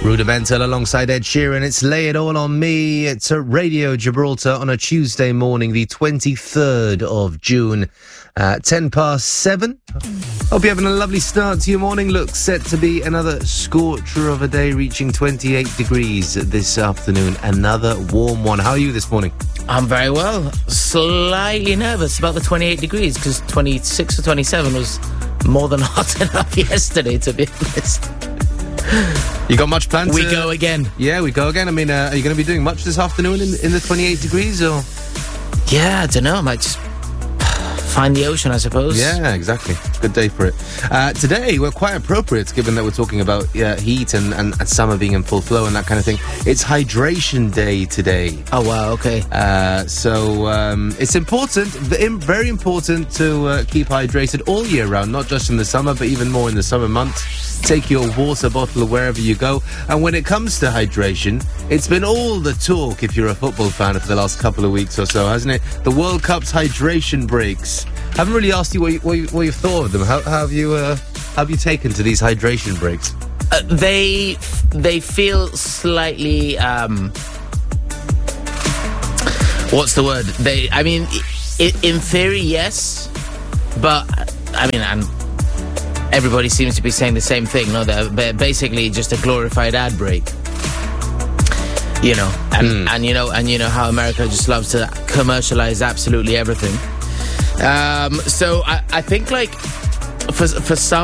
Rudimental alongside Ed Sheeran. It's Lay It All On Me. It's at Radio Gibraltar on a Tuesday morning, the 23rd of June, 7:10. Hope you're having a lovely start to your morning. Looks set to be another scorcher of a day, reaching 28 degrees this afternoon. Another warm one. How are you this morning? I'm very well. Slightly nervous about the 28 degrees because 26 or 27 was more than hot enough yesterday, to be honest. You got much planned? We go again. Yeah, we go again. I mean, are you going to be doing much this afternoon in the 28 degrees, or? Yeah, I don't know. I might just find the ocean, I suppose. Yeah, exactly. Good day for it. Today, we're quite appropriate, given that we're talking about heat and summer being in full flow and that kind of thing. It's Hydration Day today. Oh, wow, okay. So it's important, very important to keep hydrated all year round, not just in the summer, but even more in the summer months. Take your water bottle wherever you go. And when it comes to hydration, it's been all the talk, if you're a football fan, for the last couple of weeks or so, hasn't it? The World Cup's hydration breaks. I haven't really asked you what you've thought of them. How have you taken to these hydration breaks? They feel slightly what's the word? In theory, yes, but I mean, and everybody seems to be saying the same thing. No, they're basically just a glorified ad break. You know, and you know how America just loves to commercialize absolutely everything. So I think, like, for some